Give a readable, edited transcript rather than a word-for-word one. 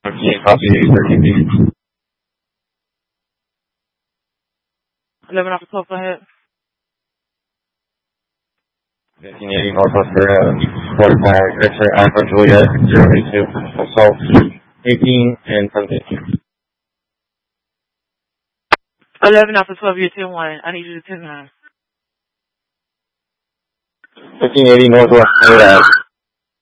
Okay, copy 13. 11 off the 12, go ahead. 1580 Northwest area, 45, X-ray Alpha Juliet, 082, assault 18 and 17. 11 off the 12, you're 10-1. I need you to 10-9. 1580 Northwest 3rd Ave.